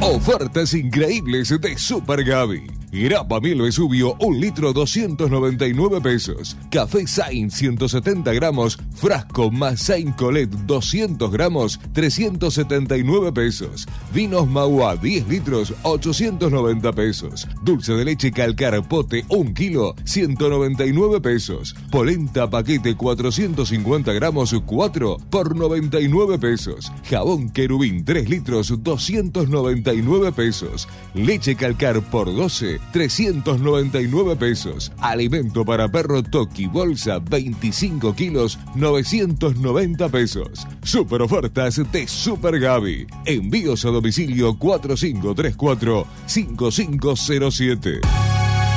Ofertas increíbles de Super Gaby. Grapa miel Vesubio, 1 litro 299 pesos. Café Saint 170 gramos, frasco más Saint Colette 200 gramos, 379 pesos. Vinos Mahua 10 litros, 890 pesos. Dulce de leche Calcar pote 1 kilo, 199 pesos. Polenta paquete 450 gramos, 4 por 99 pesos. Jabón Querubín 3 litros, 299 pesos. Leche Calcar por 12, 399 pesos. Alimento para perro Toki bolsa 25 kilos, 990 pesos. Super ofertas de Super Gaby. Envíos a domicilio 4534-5507.